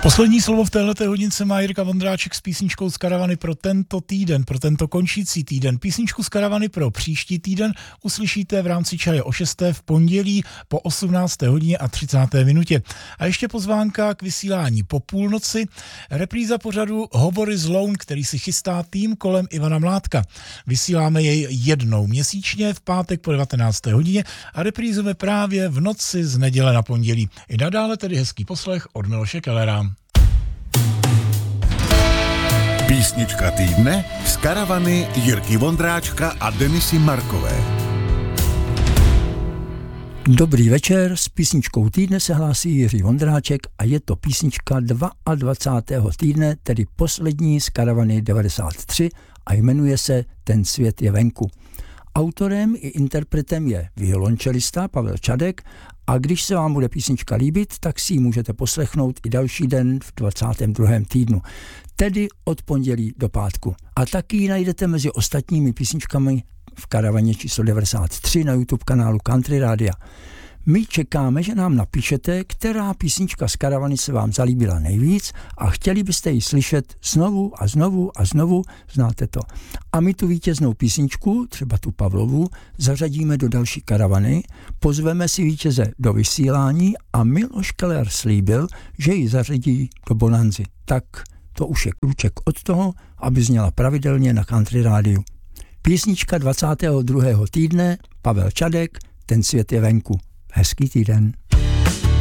Poslední slovo v téhleté hodince má Jirka Vondráček s písničkou z Karavany pro tento týden, pro tento končící týden. Písničku z Karavany pro příští týden uslyšíte v rámci Čaje o 6. v pondělí po 18. hodině a 30. minutě. A ještě pozvánka k vysílání po půlnoci. Repríza pořadu Hovory z Loun, který si chystá tým kolem Ivana Mládka. Vysíláme jej jednou měsíčně v pátek po 19. hodině a reprízujeme právě v noci z neděle na pondělí. I nadále tedy hezký poslech od Miloše Kellera. Písnička týdne z Karavany Jirky Vondráčka a Denisy Markové. Dobrý večer, s písničkou týdne se hlásí Jiří Vondráček a je to písnička 22. týdne, tedy poslední z Karavany 93 a jmenuje se Ten svět je venku. Autorem i interpretem je violončelista Pavel Čadek a když se vám bude písnička líbit, tak si ji můžete poslechnout i další den v 22. týdnu, tedy od pondělí do pátku. A taky ji najdete mezi ostatními písničkami v Karavaně číslo 93 na YouTube kanálu Country Rádia. My čekáme, že nám napíšete, která písnička z Karavany se vám zalíbila nejvíc a chtěli byste ji slyšet znovu a znovu a znovu, znáte to. A my tu vítěznou písničku, třeba tu Pavlovu, zařadíme do další Karavany, pozveme si vítěze do vysílání a Miloš Keller slíbil, že ji zařadí do Bonanzy. Tak to už je krůček od toho, aby zněla pravidelně na Country Rádiu. Písnička 22. týdne, Pavel Čadek, Ten svět je venku. Hezký týden.